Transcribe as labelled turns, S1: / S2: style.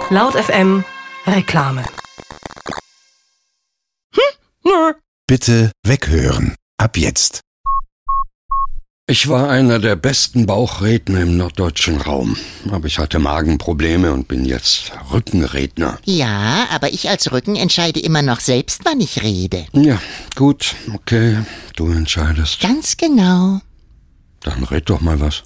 S1: Laut FM Reklame.
S2: Bitte weghören. Ab jetzt.
S3: Ich war einer der besten Bauchredner im norddeutschen Raum. Aber ich hatte Magenprobleme und bin jetzt Rückenredner.
S4: Ja, aber ich als Rücken entscheide immer noch selbst, wann ich rede.
S3: Ja, gut, okay, du entscheidest.
S4: Ganz genau.
S3: Dann red doch mal was.